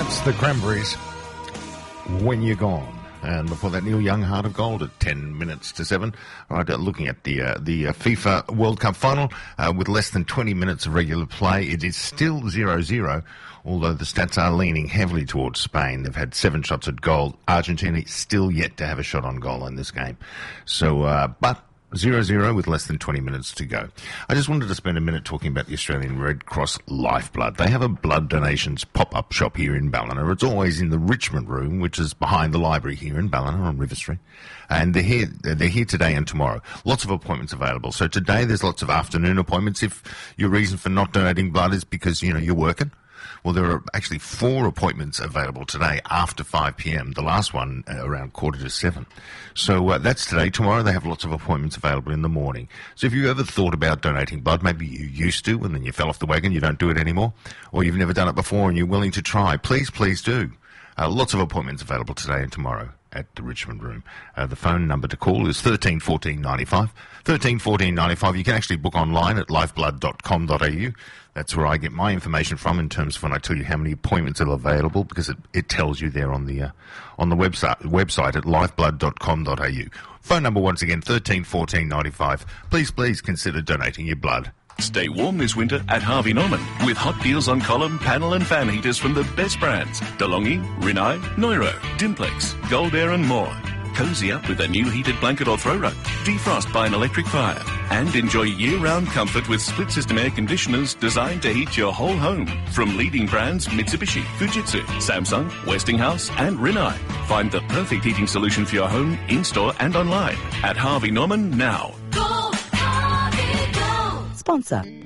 That's the Cranberries, When You're Gone. And before that, Neil Young, Heart of Gold at 10 minutes to 7. Right, looking at the FIFA World Cup final, with less than 20 minutes of regular play, it is still 0-0, although the stats are leaning heavily towards Spain. They've had 7 shots at goal. Argentina still yet to have a shot on goal in this game. So, but 0-0 with less than 20 minutes to go. I just wanted to spend a minute talking about the Australian Red Cross Lifeblood. They have a blood donations pop-up shop here in Ballina. It's always in the Richmond Room, which is behind the library here in Ballina on River Street. And they're here today and tomorrow. Lots of appointments available. So today there's lots of afternoon appointments. If your reason for not donating blood is because, you're working, well, there are actually 4 appointments available today after 5 p.m. The last one around 6:45. So that's today. Tomorrow they have lots of appointments available in the morning. So if you ever thought about donating blood, maybe you used to and then you fell off the wagon, you don't do it anymore, or you've never done it before and you're willing to try, please do. Lots of appointments available today and tomorrow at the Richmond Room. The phone number to call is 13 14 95. 13 14 95. You can actually book online at lifeblood.com.au. That's where I get my information from in terms of when I tell you how many appointments are available, because it tells you there on the website at lifeblood.com.au. Phone number once again, 13 14 95. Please consider donating your blood. Stay warm this winter at Harvey Norman with hot deals on column, panel and fan heaters from the best brands. DeLonghi, Rinnai, Neuro, Dimplex, Gold Air and more. Cozy up with a new heated blanket or throw rug. Defrost by an electric fire. And enjoy year-round comfort with split-system air conditioners designed to heat your whole home. From leading brands Mitsubishi, Fujitsu, Samsung, Westinghouse and Rinnai. Find the perfect heating solution for your home, in-store and online at Harvey Norman now. Go, Harvey, go! Sponsor.